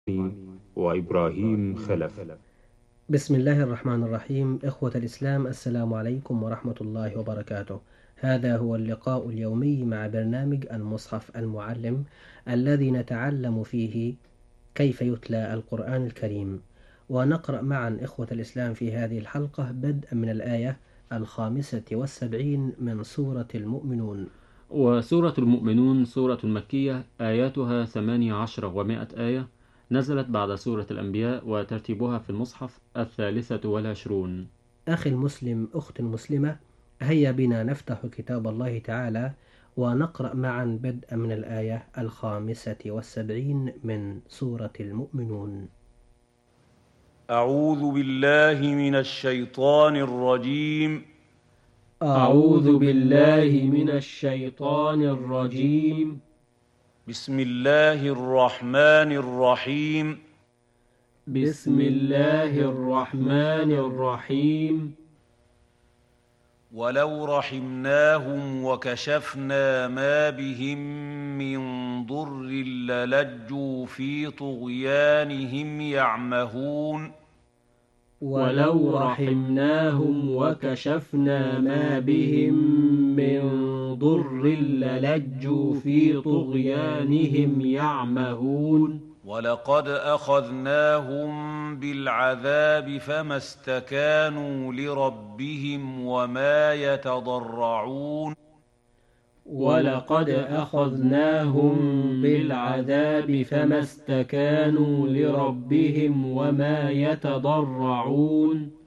وإبراهيم خلف. بسم الله الرحمن الرحيم. إخوة الإسلام، السلام عليكم ورحمة الله وبركاته. هذا هو اللقاء اليومي مع برنامج المصحف المعلم، الذي نتعلم فيه كيف يتلى القرآن الكريم. ونقرأ معا إخوة الإسلام في هذه الحلقة بدءا من الآية 75 من سورة المؤمنون. وسورة المؤمنون سورة مكية، آياتها 18 و100 آية، نزلت بعد سورة الأنبياء، وترتيبها في المصحف 23. أخي المسلم، أخت المسلمة، هيا بنا نفتح كتاب الله تعالى ونقرأ معا بدءا من الآية 75 من سورة المؤمنون. أعوذ بالله من الشيطان الرجيم. أعوذ بالله من الشيطان الرجيم. بسم الله الرحمن الرحيم. بسم الله الرحمن الرحيم. ولو رحمناهم وكشفنا ما بهم من ضر للجوا في طغيانهم يعمهون. ولو رحمناهم وكشفنا ما بهم من ضر للجوا في طغيانهم يعمهون. ولقد أخذناهم بالعذاب فما استكانوا لربهم وما يتضرعون. ولقد أخذناهم بالعذاب فما استكانوا لربهم وما يتضرعون.